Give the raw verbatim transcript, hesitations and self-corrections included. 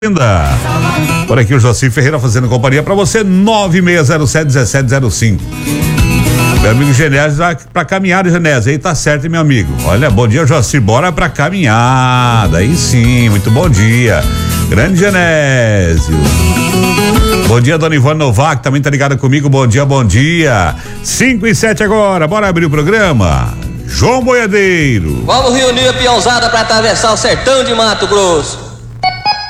Ainda. Por aqui o Joci Ferreira fazendo companhia pra você, nove seis zero sete um sete zero cinco. Meu amigo Genésio, vai pra caminhada, Genésio, aí tá certo, meu amigo. Olha, bom dia, Joci, bora pra caminhada, aí sim, muito bom dia. Grande Genésio. Bom dia, dona Ivone Novak, também tá ligada comigo, bom dia, bom dia. cinco e sete agora, bora abrir o programa. João Boiadeiro. Vamos reunir a peãozada pra atravessar o sertão de Mato Grosso.